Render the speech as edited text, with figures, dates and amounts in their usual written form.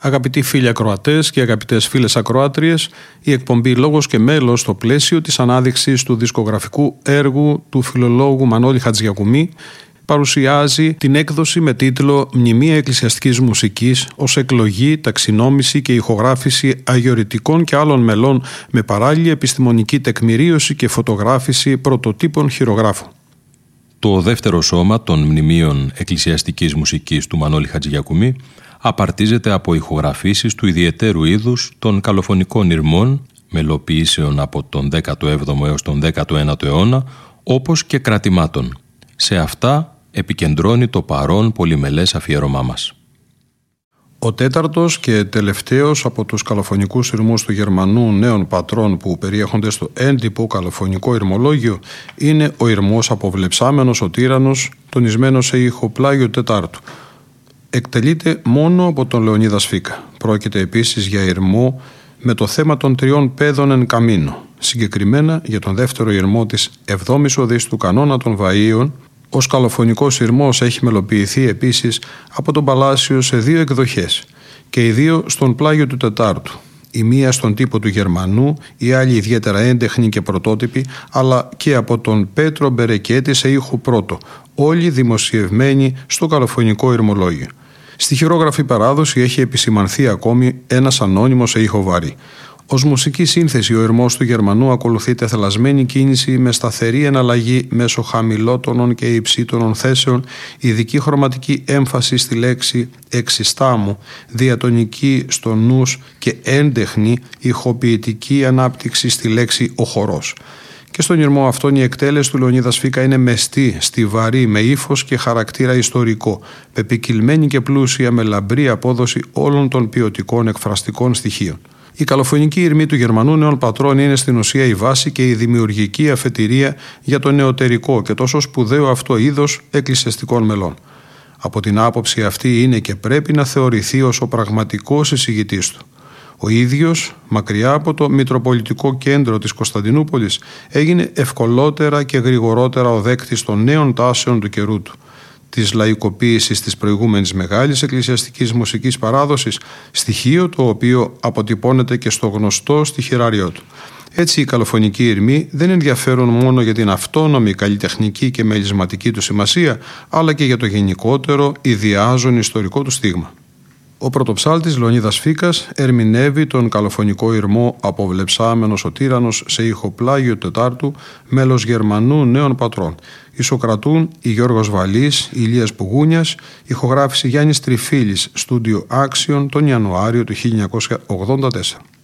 Αγαπητοί φίλοι ακροατές και αγαπητές φίλες ακροάτριες, η εκπομπή «Λόγος και μέλος» στο πλαίσιο της ανάδειξης του δισκογραφικού έργου του φιλολόγου Μανώλη Χατζηγιακουμί παρουσιάζει την έκδοση με τίτλο «Μνημεία εκκλησιαστικής μουσικής» ως εκλογή, ταξινόμηση και ηχογράφηση αγιορητικών και άλλων μελών με παράλληλη επιστημονική τεκμηρίωση και φωτογράφηση πρωτοτύπων χειρογράφων. Το δεύτερο σώμα των μνημείων εκκλησιαστικής μουσικής του Μανώλη Χατζηγιακουμί απαρτίζεται από ηχογραφήσεις του ιδιαιτέρου είδους των καλοφωνικών ηρμών, μελοποιήσεων από τον 17ο έως τον 19ο αιώνα, όπως και κρατημάτων. Σε αυτά επικεντρώνει το παρόν πολυμελές αφιέρωμά μας. Ο τέταρτος και τελευταίος από τους καλοφωνικούς ηρμούς του Γερμανού νέων πατρών που περιέχονται στο έντυπο καλοφωνικό ηρμολόγιο είναι ο ηρμός «Αποβλεψάμενος ο τύραννος», τονισμένος σε ήχο πλάγιο τετάρτου. Εκτελείται μόνο από τον Λεωνίδα Σφίκα. Πρόκειται επίσης για ηρμό με το θέμα των τριών πέδων εν καμίνο, συγκεκριμένα για τον δεύτερο ηρμό της 7ης οδής του κανόνα των Βαΐων. Ως καλοφωνικός ηρμός έχει μελοποιηθεί επίσης από τον Παλάσιο σε 2 εκδοχές και οι 2 στον πλάγιο του τετάρτου. Η μία στον τύπο του Γερμανού, η άλλη ιδιαίτερα έντεχνη και πρωτότυπη, αλλά και από τον Πέτρο Μπερεκέτη σε ήχο πρώτο, όλοι δημοσιευμένοι στο καλοφωνικό ηρμολόγιο. Στη χειρόγραφη παράδοση έχει επισημανθεί ακόμη ένας ανώνυμος σε ήχο βαρύ. Ως μουσική σύνθεση ο ηρμός του Γερμανού ακολουθεί τεθελασμένη κίνηση με σταθερή εναλλαγή μέσω χαμηλότονων και υψίτονων θέσεων, ειδική χρωματική έμφαση στη λέξη εξιστάμου, διατονική στο νους και έντεχνη ηχοποιητική ανάπτυξη στη λέξη ο χορός. Και στον ηρμό αυτόν η εκτέλεση του Λεωνίδα Σφίκα είναι μεστή, στιβαρή, με ύφος και χαρακτήρα ιστορικό, πεπικυλμένη και πλούσια με λαμπρή απόδοση όλων των ποιοτικών εκφραστικών στοιχείων. Η καλοφωνική ηρμή του Γερμανού νέων πατρών είναι στην ουσία η βάση και η δημιουργική αφετηρία για το νεωτερικό και τόσο σπουδαίο αυτό είδος εκκλησιαστικών μελών. Από την άποψη αυτή είναι και πρέπει να θεωρηθεί ως ο πραγματικός εισηγητής του. Ο ίδιος, μακριά από το Μητροπολιτικό Κέντρο της Κωνσταντινούπολης, έγινε ευκολότερα και γρηγορότερα ο δέκτης των νέων τάσεων του καιρού του, της λαϊκοποίησης της προηγούμενης μεγάλης εκκλησιαστικής μουσικής παράδοσης, στοιχείο το οποίο αποτυπώνεται και στο γνωστό στιχηράριό του. Έτσι οι καλοφωνικοί ηρμοί δεν ενδιαφέρουν μόνο για την αυτόνομη καλλιτεχνική και μελισματική του σημασία, αλλά και για το γενικότερο ιδιάζον ιστορικό του στίγμα. Ο πρωτοψάλτης Λεωνίδας Σφίκας ερμηνεύει τον καλοφωνικό ηρμό «Αποβλεψάμενος ο τύραννος» σε ήχο πλάγιο τετάρτου, μέλος Γερμανού νέων πατρών. Ισοκρατούν η Γιώργος Βαλής, η Ηλίας Πουγούνιας, ηχογράφηση Γιάννης Τριφίλης, στούντιο Άξιον τον Ιανουάριο του 1984.